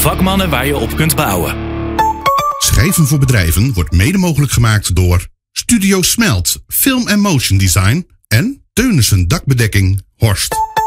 Vakmannen waar je op kunt bouwen. Schrijven voor bedrijven wordt mede mogelijk gemaakt door Studio Smelt, Film en Motion Design en Teunissen Dakbedekking Horst.